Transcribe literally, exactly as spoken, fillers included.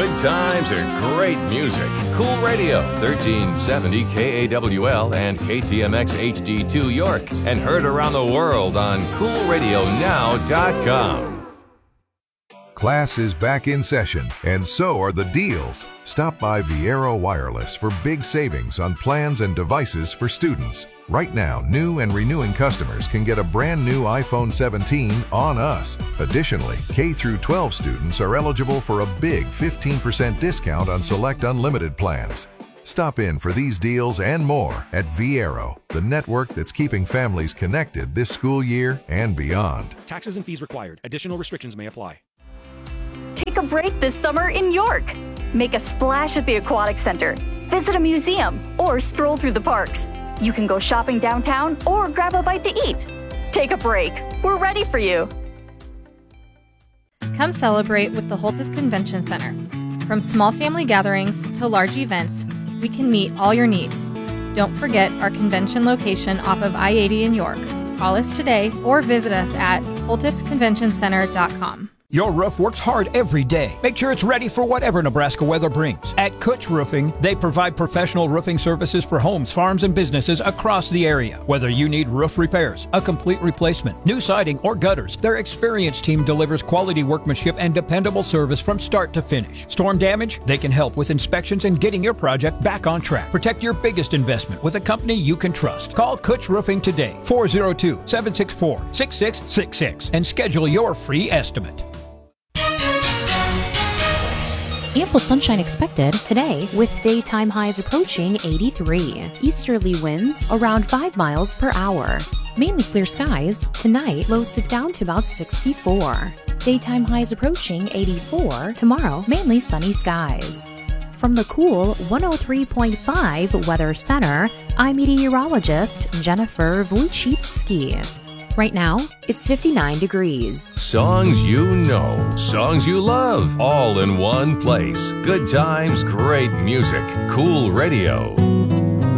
Good times and great music. Cool Radio, thirteen seventy K A W L and K T M X H D two York. And heard around the world on cool radio now dot com. Class is back in session, and so are the deals. Stop by Viero Wireless for big savings on plans and devices for students. Right now, new and renewing customers can get a brand new iPhone seventeen on us. Additionally, K through twelve students are eligible for a big fifteen percent discount on select unlimited plans. Stop in for these deals and more at Viero, the network that's keeping families connected this school year and beyond. Taxes and fees required. Additional restrictions may apply. Take a break this summer in York. Make a splash at the Aquatic Center, visit a museum, or stroll through the parks. You can go shopping downtown or grab a bite to eat. Take a break. We're ready for you. Come celebrate with the Holtis Convention Center. From small family gatherings to large events, we can meet all your needs. Don't forget our convention location off of I eighty in York. Call us today or visit us at holtis convention center dot com. Your roof works hard every day. Make sure it's ready for whatever Nebraska weather brings. At Kutch Roofing, they provide professional roofing services for homes, farms, and businesses across the area. Whether you need roof repairs, a complete replacement, new siding, or gutters, their experienced team delivers quality workmanship and dependable service from start to finish. Storm damage? They can help with inspections and getting your project back on track. Protect your biggest investment with a company you can trust. Call Kutch Roofing today, four oh two, seven six four, six six six six, and schedule your free estimate. Ample sunshine expected today with daytime highs approaching eighty-three. Easterly winds around five miles per hour. Mainly clear skies. Tonight, lows sit down to about sixty-four. Daytime highs approaching eighty-four. Tomorrow, mainly sunny skies. From the cool one oh three point five Weather Center, I'm meteorologist Jennifer Wojcicki. Right now, it's fifty-nine degrees. Songs you know, songs you love, all in one place. Good times, great music. Cool Radio.